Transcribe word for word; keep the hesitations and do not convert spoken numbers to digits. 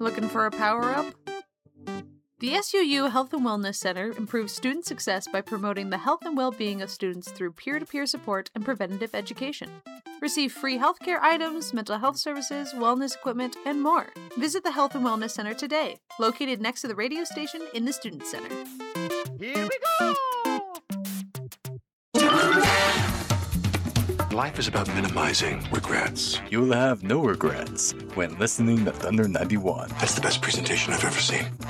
Looking for a power-up? The S U U Health and Wellness Center improves student success by promoting the health and well-being of students through peer-to-peer support and preventative education. Receive free healthcare items, mental health services, wellness equipment, and more. Visit the Health and Wellness Center today, located next to the radio station in the Student Center. Here we go! Life is about minimizing regrets. You'll have no regrets when listening to Thunder ninety-one. That's the best presentation I've ever seen.